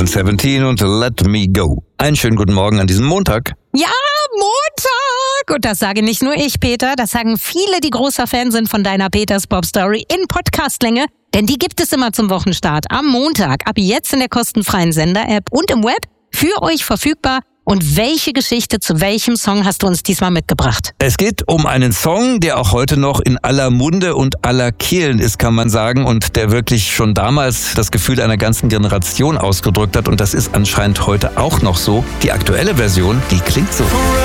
2017 und Let Me Go. Einen schönen guten Morgen an diesem Montag. Ja, Montag! Und das sage nicht nur ich, Peter, das sagen viele, die großer Fan sind von deiner Peters Pop Story in Podcastlänge. Denn die gibt es immer zum Wochenstart am Montag. Ab jetzt in der kostenfreien Sender-App und im Web für euch verfügbar. Und welche Geschichte zu welchem Song hast du uns diesmal mitgebracht? Es geht um einen Song, der auch heute noch in aller Munde und aller Kehlen ist, kann man sagen. Und der wirklich schon damals das Gefühl einer ganzen Generation ausgedrückt hat. Und das ist anscheinend heute auch noch so. Die aktuelle Version, die klingt so.